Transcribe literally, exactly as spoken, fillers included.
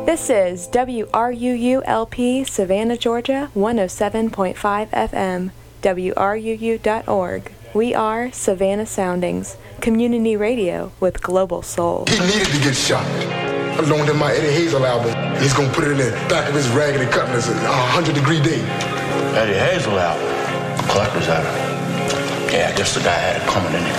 This is W R U U L P, Savannah, Georgia, one oh seven point five F M, W R U U dot org. We are Savannah Soundings, community radio with global soul. He needed to get shot. I loaned him my Eddie Hazel album. He's gonna put it in the back of his Raggedy Cutlass, a hundred degree day. Eddie Hazel album? Collector's item. Yeah, I guess the guy had it coming in there.